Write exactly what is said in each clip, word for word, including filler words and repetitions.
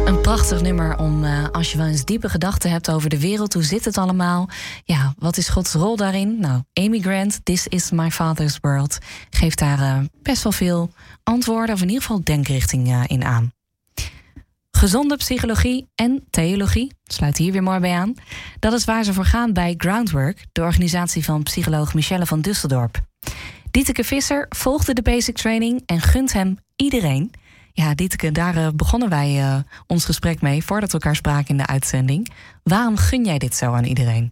Een prachtig nummer om, uh, als je wel eens diepe gedachten hebt over de wereld, hoe zit het allemaal? Ja, wat is Gods rol daarin? Nou, Amy Grant, This is My Father's World, geeft daar uh, best wel veel antwoorden, of in ieder geval denkrichting uh, in aan. Gezonde psychologie en theologie, sluit hier weer mooi bij aan. Dat is waar ze voor gaan bij Groundwork, de organisatie van psycholoog Michelle van Dusseldorp. Dieteke Visser volgde de basic training en gunt hem iedereen. Ja, Dieteke, daar uh, begonnen wij uh, ons gesprek mee voordat we elkaar spraken in de uitzending. Waarom gun jij dit zo aan iedereen?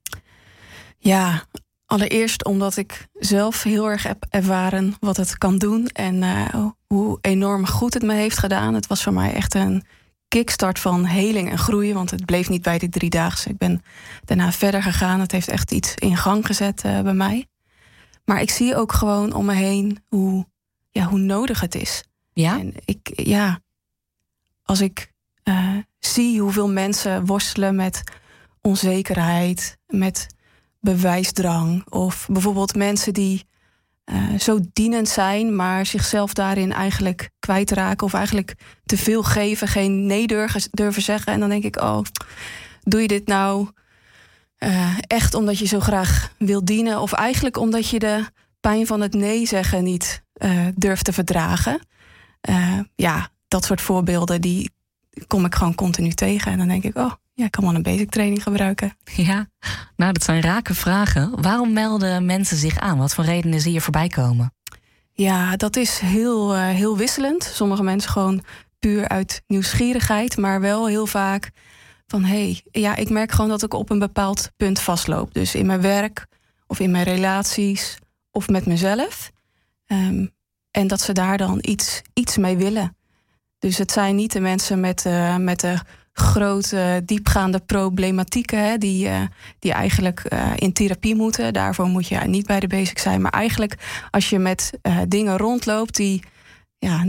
Ja, allereerst omdat ik zelf heel erg heb ervaren wat het kan doen en uh, hoe enorm goed het me heeft gedaan. Het was voor mij echt een kickstart van heling en groei, want het bleef niet bij die driedaagse. Ik ben daarna verder gegaan. Het heeft echt iets in gang gezet uh, bij mij. Maar ik zie ook gewoon om me heen hoe, ja, hoe nodig het is. Ja? En ik, ja, als ik uh, zie hoeveel mensen worstelen met onzekerheid, met bewijsdrang, of bijvoorbeeld mensen die uh, zo dienend zijn, maar zichzelf daarin eigenlijk kwijtraken, of eigenlijk te veel geven, geen nee durven, durven zeggen. En dan denk ik, oh, doe je dit nou uh, echt omdat je zo graag wil dienen, of eigenlijk omdat je de pijn van het nee zeggen niet uh, durft te verdragen? Uh, ja, dat soort voorbeelden, die kom ik gewoon continu tegen. En dan denk ik, oh, ja, ik kan wel een basic training gebruiken. Ja, nou, dat zijn rake vragen. Waarom melden mensen zich aan? Wat voor redenen zie je voorbij komen? Ja, dat is heel, uh, heel wisselend. Sommige mensen gewoon puur uit nieuwsgierigheid, maar wel heel vaak van, hé, hey, ja, ik merk gewoon dat ik op een bepaald punt vastloop. Dus in mijn werk, of in mijn relaties, of met mezelf. Um, En dat ze daar dan iets, iets mee willen. Dus het zijn niet de mensen met, uh, met de grote, diepgaande problematieken, hè, die, uh, die eigenlijk uh, in therapie moeten. Daarvoor moet je niet bij de basic zijn. Maar eigenlijk als je met uh, dingen rondloopt die ja,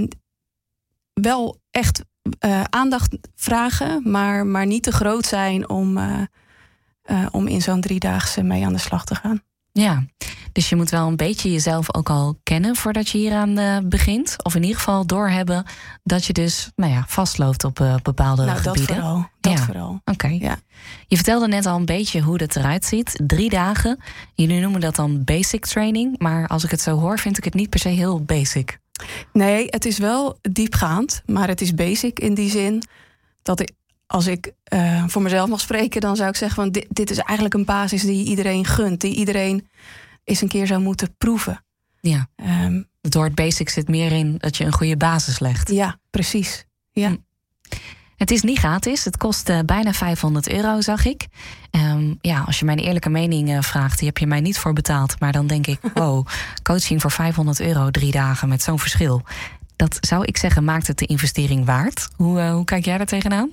wel echt uh, aandacht vragen, maar, maar niet te groot zijn om, uh, uh, om in zo'n driedaagse mee aan de slag te gaan. Ja, dus je moet wel een beetje jezelf ook al kennen voordat je hieraan uh, begint. Of in ieder geval doorhebben dat je dus nou ja, vastloopt op uh, bepaalde nou, gebieden. Dat vooral. Dat ja. vooral. Oké. Okay. Ja. Je vertelde net al een beetje hoe het eruit ziet. Drie dagen. Jullie noemen dat dan basic training. Maar als ik het zo hoor, vind ik het niet per se heel basic. Nee, het is wel diepgaand. Maar het is basic in die zin dat ik, als ik uh, voor mezelf mag spreken, dan zou ik zeggen van dit, dit is eigenlijk een basis die iedereen gunt, die iedereen eens een keer zou moeten proeven. Ja. Um, het woord basic zit meer in dat je een goede basis legt. Ja, precies. Ja. Hm. Het is niet gratis. Het kost uh, bijna vijfhonderd euro, zag ik. Um, ja, als je mijn eerlijke mening uh, vraagt, die heb je mij niet voor betaald. Maar dan denk ik, wow, coaching voor vijfhonderd euro, drie dagen met zo'n verschil. Dat zou ik zeggen, maakt het de investering waard. Hoe, uh, hoe kijk jij daar tegenaan?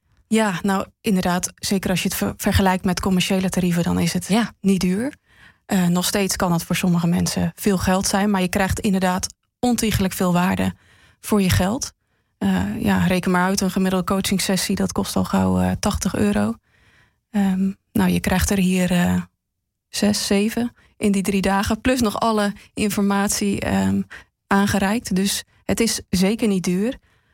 Ja, nou inderdaad, zeker als je het ver- vergelijkt met commerciële tarieven, dan is het ja. niet duur. Uh, nog steeds kan het voor sommige mensen veel geld zijn, maar je krijgt inderdaad ontiegelijk veel waarde voor je geld. Uh, ja, reken maar uit, een gemiddelde coaching sessie, dat kost al gauw uh, tachtig euro. Um, nou, je krijgt er hier uh, zes, zeven in die drie dagen, plus nog alle informatie um, aangereikt. Dus het is zeker niet duur.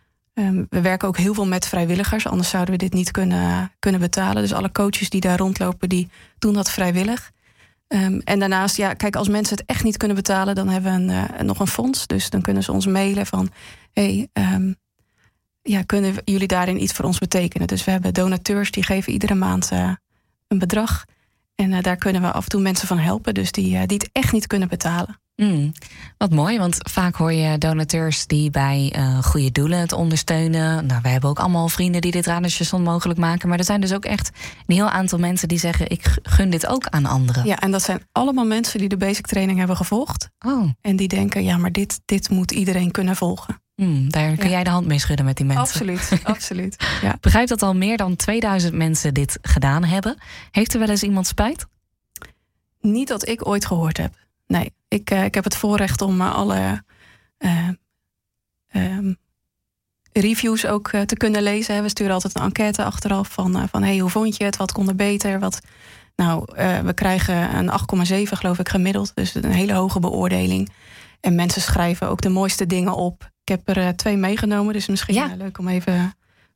Um, we werken ook heel veel met vrijwilligers, anders zouden we dit niet kunnen, kunnen betalen. Dus alle coaches die daar rondlopen, die doen dat vrijwillig. Um, en daarnaast, ja, kijk, als mensen het echt niet kunnen betalen, dan hebben we een, uh, nog een fonds. Dus dan kunnen ze ons mailen van, hey, um, ja, kunnen jullie daarin iets voor ons betekenen? Dus we hebben donateurs, die geven iedere maand uh, een bedrag. En uh, daar kunnen we af en toe mensen van helpen, dus die, uh, die het echt niet kunnen betalen. Mm, wat mooi, want vaak hoor je donateurs die bij uh, goede doelen het ondersteunen. Nou, wij hebben ook allemaal vrienden die dit radiostation mogelijk maken. Maar er zijn dus ook echt een heel aantal mensen die zeggen, ik gun dit ook aan anderen. Ja, en dat zijn allemaal mensen die de basic training hebben gevolgd. Oh. En die denken, ja, maar dit, dit moet iedereen kunnen volgen. Mm, daar kun ja. jij de hand mee schudden met die mensen. Absoluut, absoluut. Ja. Begrijp dat al meer dan tweeduizend mensen dit gedaan hebben. Heeft er wel eens iemand spijt? Niet dat ik ooit gehoord heb. Nee, ik, uh, ik heb het voorrecht om uh, alle uh, um, reviews ook uh, te kunnen lezen. We sturen altijd een enquête achteraf van, uh, van hey, hoe vond je het? Wat kon er beter? Wat... Nou, uh, we krijgen een acht komma zeven geloof ik gemiddeld. Dus een hele hoge beoordeling. En mensen schrijven ook de mooiste dingen op. Ik heb er uh, twee meegenomen, dus misschien ja. uh, leuk om even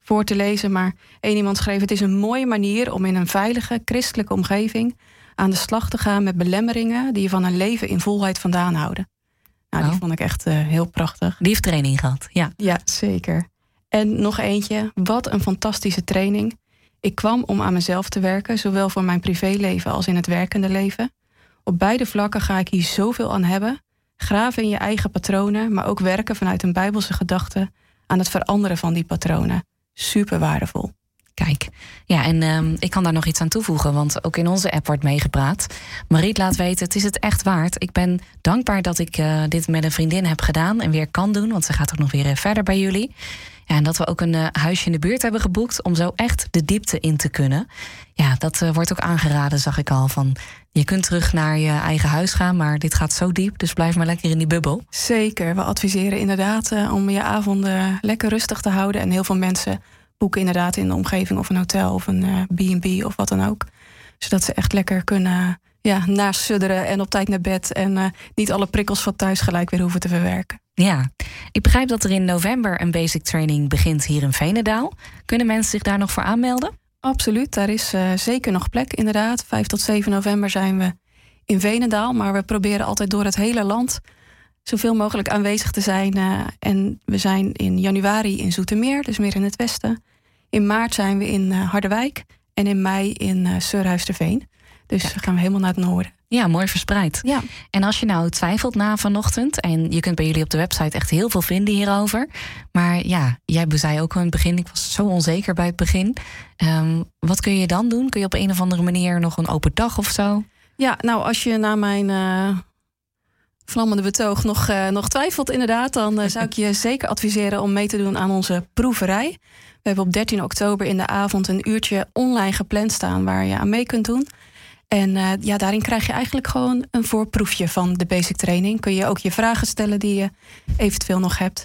voor te lezen. Maar één iemand schreef: het is een mooie manier om in een veilige christelijke omgeving aan de slag te gaan met belemmeringen die je van een leven in volheid vandaan houden. Nou, Oh. die vond ik echt uh, heel prachtig. Die heeft training gehad, ja. Ja, zeker. En nog eentje. Wat een fantastische training. Ik kwam om aan mezelf te werken, zowel voor mijn privéleven als in het werkende leven. Op beide vlakken ga ik hier zoveel aan hebben. Graven in je eigen patronen, maar ook werken vanuit een bijbelse gedachte aan het veranderen van die patronen. Super waardevol. Kijk, ja, en um, ik kan daar nog iets aan toevoegen, want ook in onze app wordt meegepraat. Mariet laat weten, het is het echt waard. Ik ben dankbaar dat ik uh, dit met een vriendin heb gedaan en weer kan doen, want ze gaat ook nog weer uh, verder bij jullie. Ja, en dat we ook een uh, huisje in de buurt hebben geboekt om zo echt de diepte in te kunnen. Ja, dat uh, wordt ook aangeraden, zag ik al. Van, je kunt terug naar je eigen huis gaan, maar dit gaat zo diep, dus blijf maar lekker in die bubbel. Zeker, we adviseren inderdaad uh, om je avonden lekker rustig te houden. En heel veel mensen boeken inderdaad in de omgeving of een hotel of een uh, B en B of wat dan ook. Zodat ze echt lekker kunnen ja, nasudderen en op tijd naar bed. En uh, niet alle prikkels van thuis gelijk weer hoeven te verwerken. Ja, ik begrijp dat er in november een basic training begint hier in Veenendaal. Kunnen mensen zich daar nog voor aanmelden? Absoluut, daar is uh, zeker nog plek inderdaad. vijf tot zeven november zijn we in Veenendaal. Maar we proberen altijd door het hele land zoveel mogelijk aanwezig te zijn. Uh, en we zijn in januari in Zoetermeer, dus meer in het westen. In maart zijn we in uh, Harderwijk. En in mei in uh, Surhuisterveen. Dus dan gaan we helemaal naar het noorden. Ja, mooi verspreid. Ja. En als je nou twijfelt na vanochtend, en je kunt bij jullie op de website echt heel veel vinden hierover. Maar ja, jij zei ook in het begin, ik was zo onzeker bij het begin. Um, wat kun je dan doen? Kun je op een of andere manier nog een open dag of zo? Ja, nou als je na mijn uh, vlammende betoog nog, uh, nog twijfelt inderdaad, dan uh, zou ik je zeker adviseren om mee te doen aan onze proeverij. We hebben op dertien oktober in de avond een uurtje online gepland staan waar je aan mee kunt doen. En uh, ja, daarin krijg je eigenlijk gewoon een voorproefje van de basic training. Kun je ook je vragen stellen die je eventueel nog hebt.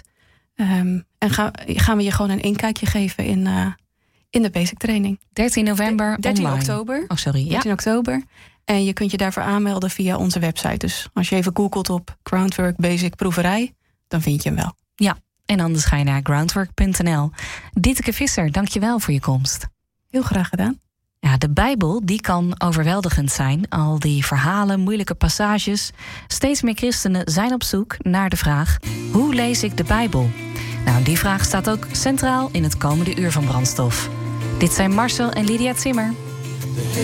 Um, en ga, gaan we je gewoon een inkijkje geven in, uh, in de basic training. dertien november dertien online. oktober. Oh, sorry. dertien ja. oktober. En je kunt je daarvoor aanmelden via onze website. Dus als je even googelt op Groundwork Basic Proeverij, dan vind je hem wel. Ja, en anders ga je naar groundwork punt n l. Dieteke Visser, dank je wel voor je komst. Heel graag gedaan. Ja, de Bijbel die kan overweldigend zijn. Al die verhalen, moeilijke passages. Steeds meer christenen zijn op zoek naar de vraag: hoe lees ik de Bijbel? Nou, die vraag staat ook centraal in het komende uur van Brandstof. Dit zijn Marcel en Lydia Zimmer.